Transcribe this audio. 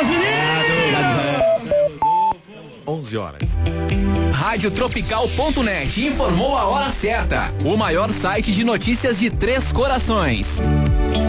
Deus, menino! 11 horas. Radiotropical.net informou a hora certa. O maior site de notícias de Três Corações.